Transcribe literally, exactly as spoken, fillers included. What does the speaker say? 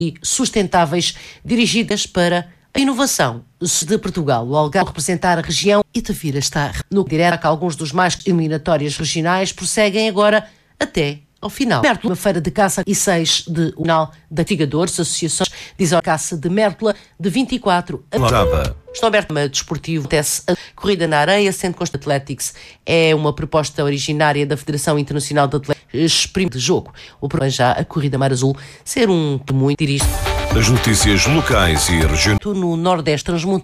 e sustentáveis dirigidas para a inovação de Portugal. O Algarve representar a região e Tavira está no direto que alguns dos mais eliminatórias regionais prosseguem agora até ao final. Mértola, uma feira de caça e seis de Unal de Atigadores, associações diz a caça de Mértola de vinte e quatro a Java. Estão aberto uma desportivo, acontece a corrida na areia, sendo que Athletics é uma proposta originária da Federação Internacional de Atléticos de jogo. O problema já a corrida Mar Azul ser um muito dirigido. As notícias locais e regionais no Nordeste transmontano.